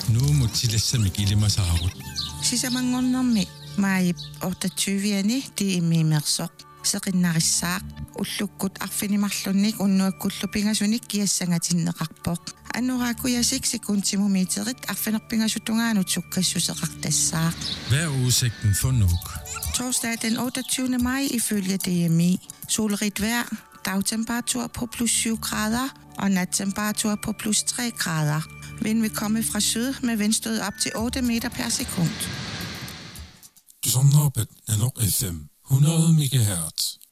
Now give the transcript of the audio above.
Nu mutilassami ilimasaarut. Sisamanngornermi maayip 28-ani tiimimersoq seqinnarissaaq ullukkut arfinimarlunnik unnuakkullupingasunik kiassangatinneqarpoq annoraakuyasik sekuntimumiiterit arfinerpingasutungaanut sukkassuseqartassaaq. Hvad er udsigten for Nuuk? Torsdag den 28. maj ifølge DMI. Solrigt vejr, dagtemperatur på +7 grader og nattemperatur på +3 grader. Vind vil komme fra syd med vindstød op til 8 meter per sekund. Du somnar på Nanoq FM 100 MHz.